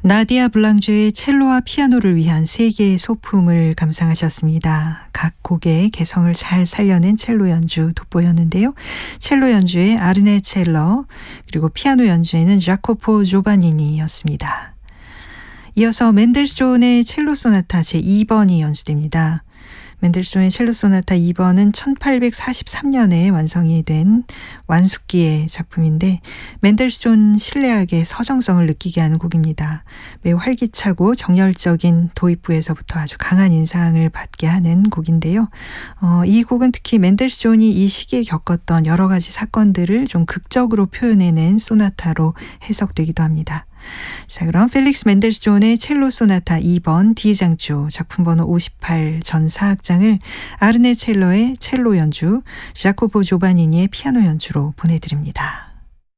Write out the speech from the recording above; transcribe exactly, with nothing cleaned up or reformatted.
나디아 블랑주의 첼로와 피아노를 위한 세 개의 소품을 감상하셨습니다. 각 곡의 개성을 잘 살려낸 첼로 연주 돋보였는데요. 첼로 연주의 아르네 첼러, 그리고 피아노 연주에는 자코포 조바니니였습니다. 이어서 맨델스존의 첼로 소나타 제이 번이 연주됩니다. 맨델스존의 첼로 소나타 이 번은 천팔백사십삼 년에 완성이 된 완숙기의 작품인데 맨델스존 실내악의 서정성을 느끼게 하는 곡입니다. 매우 활기차고 정열적인 도입부에서부터 아주 강한 인상을 받게 하는 곡인데요. 어, 이 곡은 특히 맨델스존이 이 시기에 겪었던 여러 가지 사건들을 좀 극적으로 표현해낸 소나타로 해석되기도 합니다. 자, 그럼 펠릭스 맨델스존의 첼로 소나타 이 번 D장조 작품번호 오십팔 전 사악장을 아르네 첼러의 첼로 연주, 자코포 조바니니의 피아노 연주로 보내드립니다.